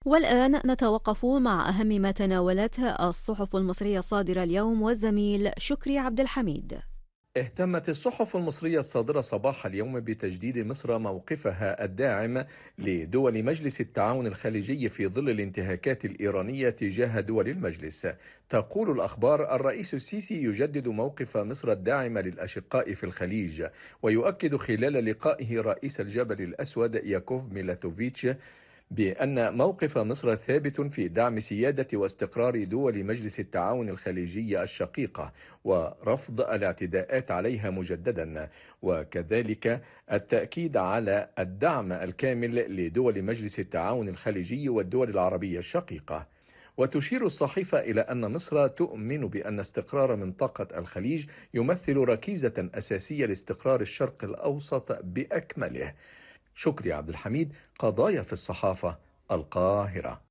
والآن نتوقف مع أهم ما تناولته الصحف المصرية الصادرة اليوم والزميل شكري عبد الحميد. اهتمت الصحف المصرية الصادرة صباح اليوم بتجديد مصر موقفها الداعم لدول مجلس التعاون الخليجي في ظل الانتهاكات الإيرانية تجاه دول المجلس. تقول الأخبار الرئيس السيسي يجدد موقف مصر الداعم للأشقاء في الخليج، ويؤكد خلال لقائه رئيس الجبل الأسود ياكوف ميلاتوفيتش بأن موقف مصر ثابت في دعم سيادة واستقرار دول مجلس التعاون الخليجي الشقيقة ورفض الاعتداءات عليها مجددا، وكذلك التأكيد على الدعم الكامل لدول مجلس التعاون الخليجي والدول العربية الشقيقة. وتشير الصحيفة إلى أن مصر تؤمن بأن استقرار منطقة الخليج يمثل ركيزة أساسية لاستقرار الشرق الأوسط بأكمله. شكري عبد الحميد، قضايا في الصحافة، القاهرة.